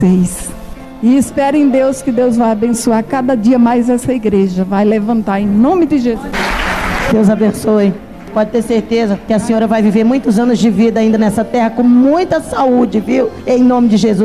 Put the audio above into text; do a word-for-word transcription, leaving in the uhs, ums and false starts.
E espero em Deus que Deus vai abençoar cada dia mais essa igreja. Vai levantar em nome de Jesus. Deus abençoe. Pode ter certeza que a senhora vai viver muitos anos de vida ainda nessa terra com muita saúde, viu? Em nome de Jesus.